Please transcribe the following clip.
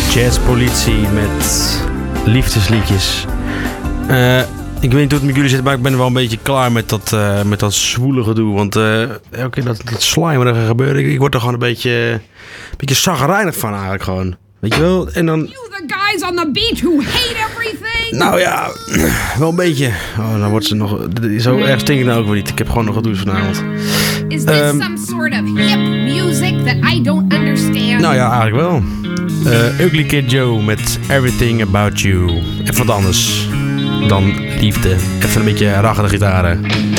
Jazzpolitie met liefdesliedjes. Ik weet niet hoe het met jullie zit, maar ik ben wel een beetje klaar met dat zwoele gedoe. Want elke keer dat slimerige gebeuren, ik word er gewoon een beetje chagrijnig van eigenlijk gewoon. Weet je wel? En dan... You the guys on the beach who hate everything? Nou ja, wel een beetje. Oh, dan wordt ze nog... Zo erg stinkt het nou ook weer niet. Ik heb gewoon nog gedoucht vanavond. Is this some sort of hip music that I don't understand? Nou ja, eigenlijk wel. Ugly Kid Joe met Everything About You. Even wat anders dan liefde. Even een beetje raggere gitaren.